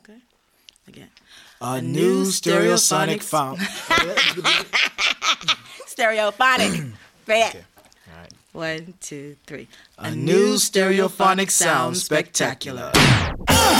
Okay. Again. A new stereosonic fountain. Stereophonic. Bad. Okay. All right. 1, 2, 3. A new stereophonic sound spectacular.